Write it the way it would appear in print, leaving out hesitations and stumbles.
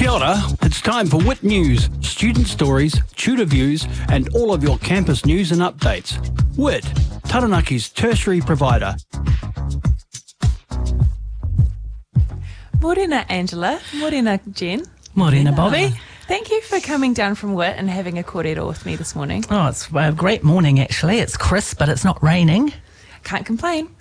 Kia ora, it's time for WIT News, student stories, tutor views and all of your campus news and updates. WIT, Taranaki's tertiary provider. Morena, Angela. Morena, Jen. Morena, Bobby. Thank you for coming down from WIT and having a kōrero with me this morning. Oh, it's a great morning, actually. It's crisp, but it's not raining. Can't complain.